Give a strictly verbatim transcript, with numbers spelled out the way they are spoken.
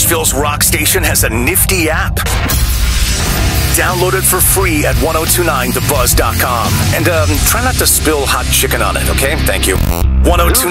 Nashville's rock station has a nifty app. Download it for free at ten twenty-nine the buzz dot com. And um, try not to spill hot chicken on it, okay? Thank you. ten twenty-nine